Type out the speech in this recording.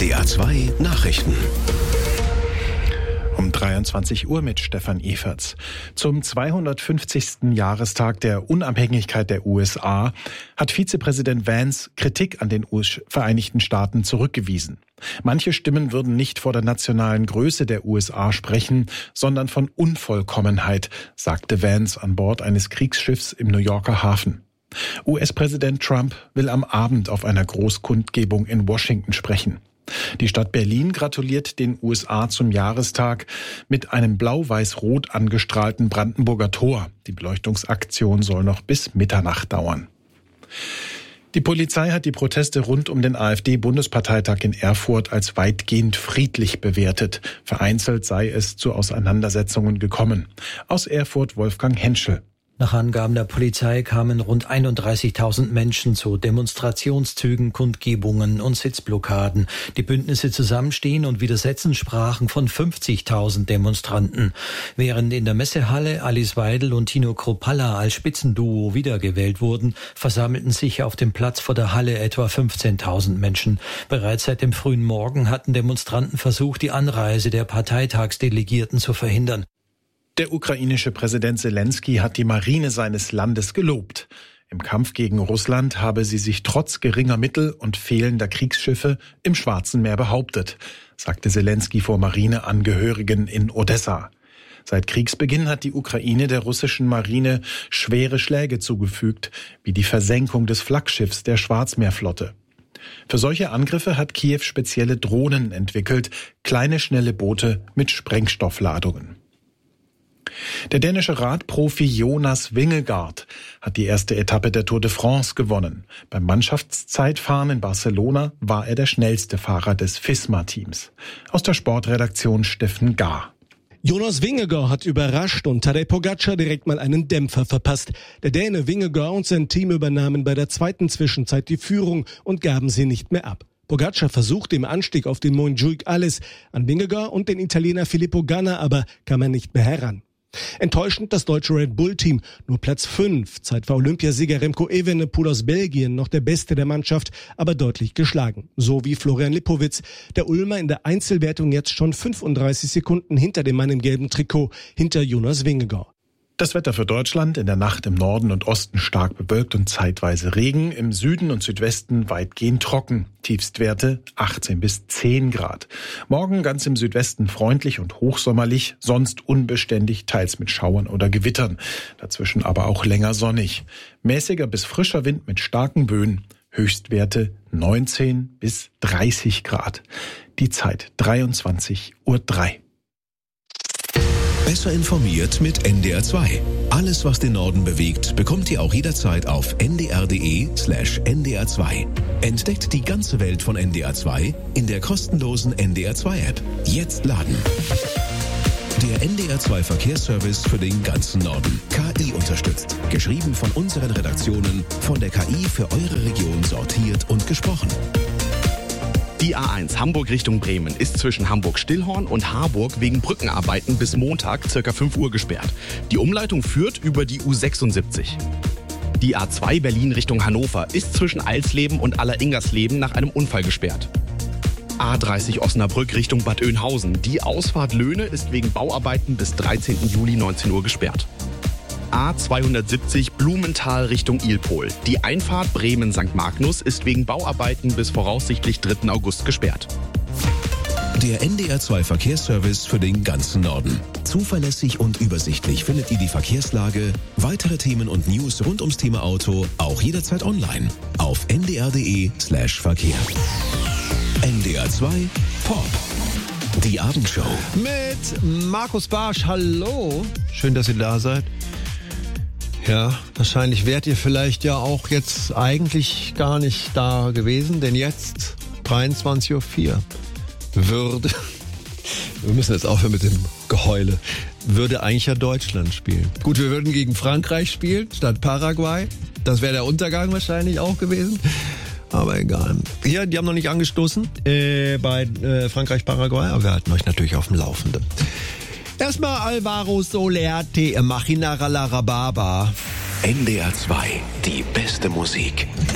NDR 2 Nachrichten. Um 23 Uhr mit Stefan Eferts. Zum 250. Jahrestag der Unabhängigkeit der USA hat Vizepräsident Vance Kritik an den Vereinigten Staaten zurückgewiesen. Manche Stimmen würden nicht vor der nationalen Größe der USA sprechen, sondern von Unvollkommenheit, sagte Vance an Bord eines Kriegsschiffs im New Yorker Hafen. US-Präsident Trump will am Abend auf einer Großkundgebung in Washington sprechen. Die Stadt Berlin gratuliert den USA zum Jahrestag mit einem blau-weiß-rot angestrahlten Brandenburger Tor. Die Beleuchtungsaktion soll noch bis Mitternacht dauern. Die Polizei hat die Proteste rund um den AfD-Bundesparteitag in Erfurt als weitgehend friedlich bewertet. Vereinzelt sei es zu Auseinandersetzungen gekommen. Aus Erfurt Wolfgang Henschel. Nach Angaben der Polizei kamen rund 31.000 Menschen zu Demonstrationszügen, Kundgebungen und Sitzblockaden. Die Bündnisse Zusammenstehen und Widersetzen sprachen von 50.000 Demonstranten. Während in der Messehalle Alice Weidel und Tino Kruppalla als Spitzenduo wiedergewählt wurden, versammelten sich auf dem Platz vor der Halle etwa 15.000 Menschen. Bereits seit dem frühen Morgen hatten Demonstranten versucht, die Anreise der Parteitagsdelegierten zu verhindern. Der ukrainische Präsident Zelensky hat die Marine seines Landes gelobt. Im Kampf gegen Russland habe sie sich trotz geringer Mittel und fehlender Kriegsschiffe im Schwarzen Meer behauptet, sagte Zelensky vor Marineangehörigen in Odessa. Seit Kriegsbeginn hat die Ukraine der russischen Marine schwere Schläge zugefügt, wie die Versenkung des Flaggschiffs der Schwarzmeerflotte. Für solche Angriffe hat Kiew spezielle Drohnen entwickelt, kleine schnelle Boote mit Sprengstoffladungen. Der dänische Radprofi Jonas Vingegaard hat die erste Etappe der Tour de France gewonnen. Beim Mannschaftszeitfahren in Barcelona war er der schnellste Fahrer des FISMA-Teams. Aus der Sportredaktion Steffen Gahr. Jonas Vingegaard hat überrascht und Tadej Pogačar direkt mal einen Dämpfer verpasst. Der Däne Vingegaard und sein Team übernahmen bei der zweiten Zwischenzeit die Führung und gaben sie nicht mehr ab. Pogačar versuchte im Anstieg auf den Montjuïc alles. An Vingegaard und den Italiener Filippo Ganna aber kam er nicht mehr heran. Enttäuschend das deutsche Red Bull-Team, nur Platz 5. Zeit war Olympiasieger Remco Evenepoel aus Belgien noch der Beste der Mannschaft, aber deutlich geschlagen. So wie Florian Lipowitz, der Ulmer in der Einzelwertung jetzt schon 35 Sekunden hinter dem Mann im gelben Trikot, hinter Jonas Vingegaard. Das Wetter für Deutschland: in der Nacht im Norden und Osten stark bewölkt und zeitweise Regen, im Süden und Südwesten weitgehend trocken. Tiefstwerte 18 bis 10 Grad. Morgen ganz im Südwesten freundlich und hochsommerlich, sonst unbeständig, teils mit Schauern oder Gewittern. Dazwischen aber auch länger sonnig. Mäßiger bis frischer Wind mit starken Böen. Höchstwerte 19 bis 30 Grad. Die Zeit 23:03 Uhr. Besser informiert mit NDR 2. Alles, was den Norden bewegt, bekommt ihr auch jederzeit auf ndr.de/NDR 2. Entdeckt die ganze Welt von NDR 2 in der kostenlosen NDR 2 App. Jetzt laden. Der NDR 2 Verkehrsservice für den ganzen Norden. KI unterstützt. Geschrieben von unseren Redaktionen, von der KI für eure Region sortiert und gesprochen. Die A1 Hamburg Richtung Bremen ist zwischen Hamburg-Stillhorn und Harburg wegen Brückenarbeiten bis Montag ca. 5 Uhr gesperrt. Die Umleitung führt über die U76. Die A2 Berlin Richtung Hannover ist zwischen Alsleben und Alleringersleben nach einem Unfall gesperrt. A30 Osnabrück Richtung Bad Oeynhausen. Die Ausfahrt Löhne ist wegen Bauarbeiten bis 13. Juli 19 Uhr gesperrt. A270 Blumenthal Richtung Ilpol. Die Einfahrt Bremen-St. Magnus ist wegen Bauarbeiten bis voraussichtlich 3. August gesperrt. Der NDR 2 Verkehrsservice für den ganzen Norden. Zuverlässig und übersichtlich findet ihr die Verkehrslage, weitere Themen und News rund ums Thema Auto auch jederzeit online auf ndr.de/Verkehr. NDR 2 Pop. Die Abendshow. Mit Markus Barsch. Hallo. Schön, dass ihr da seid. Ja, wahrscheinlich wärt ihr vielleicht ja auch jetzt eigentlich gar nicht da gewesen, denn jetzt 23:04 Uhr würde, wir müssen jetzt aufhören mit dem Geheule, würde eigentlich ja Deutschland spielen. Gut, wir würden gegen Frankreich spielen, statt Paraguay. Das wäre der Untergang wahrscheinlich auch gewesen. Aber egal. Hier, die haben noch nicht angestoßen bei Frankreich-Paraguay, aber wir halten euch natürlich auf dem Laufenden. Erstmal Alvaro Soler, Machina Rababa. NDR 2, die beste Musik.